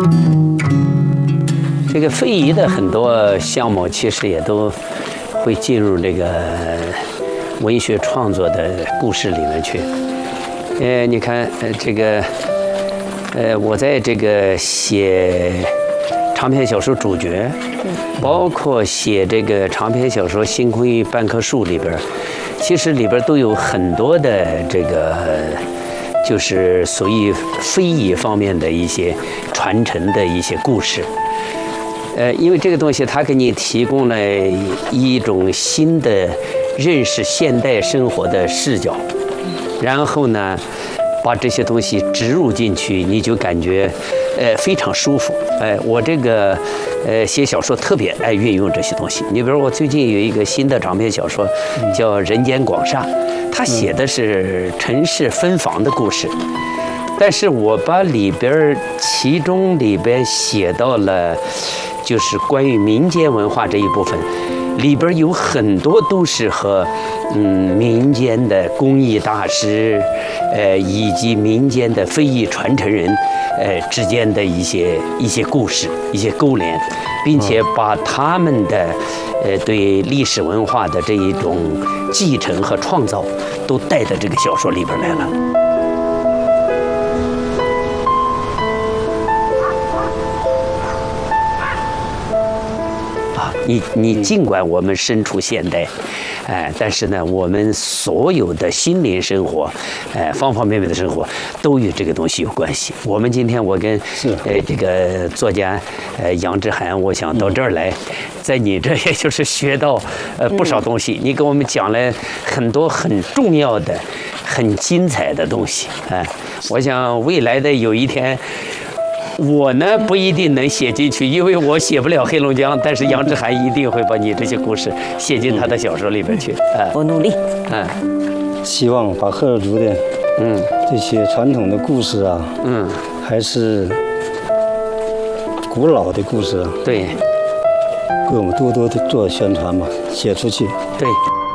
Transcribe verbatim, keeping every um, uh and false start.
这个非遗的很多项目，其实也都会进入这个文学创作的故事里面去。呃，你看，呃，这个，呃，我在这个写长篇小说主角，包括写这个长篇小说《星空与半棵树》里边，其实里边都有很多的这个，就是属于非遗方面的一些传承的一些故事。呃，因为这个东西它给你提供了一种新的认识现代生活的视角，然后呢，把这些东西植入进去，你就感觉呃非常舒服。哎、呃，我这个呃写小说特别爱运用这些东西。你比如我最近有一个新的长篇小说叫《人间广厦》，它写的是城市分房的故事。但是我把里边其中里边写到了，就是关于民间文化这一部分，里边有很多都是和嗯民间的工艺大师，呃以及民间的非遗传承人，呃之间的一些一些故事、一些勾连，并且把他们的呃对历史文化的这一种继承和创造，都带到这个小说里边来了。你你尽管我们身处现代，哎、呃，但是呢，我们所有的心灵生活，哎、呃，方方面面的生活，都与这个东西有关系。我们今天我跟呃这个作家呃杨之涵，我想到这儿来，在你这也就是学到呃不少东西。你给我们讲了很多很重要的、很精彩的东西，哎、呃，我想未来的有一天。我呢不一定能写进去，因为我写不了黑龙江，但是杨之涵一定会把你这些故事写进他的小说里边去。啊， 我努力。 嗯， 希望把赫尔族的嗯这些传统的故事啊，嗯，还是古老的故事啊， 对， 给我们多多的做宣传嘛，写出去。 对。